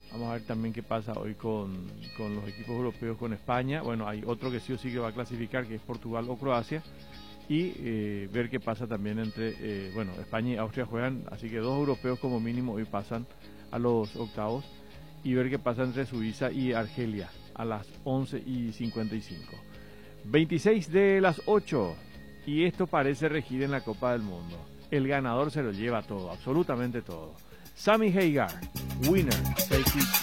Vamos a ver también qué pasa hoy con los equipos europeos, con España. Bueno, hay otro que sí o sí que va a clasificar, que es Portugal o Croacia. Y ver qué pasa también entre, bueno, España y Austria juegan, así que 2 europeos como mínimo hoy pasan a los octavos. Y ver qué pasa entre Suiza y Argelia a las 11:55. 26 de las 8. Y esto parece regir en la Copa del Mundo. El ganador se lo lleva todo, absolutamente todo. Sammy Hagar, winner, take it.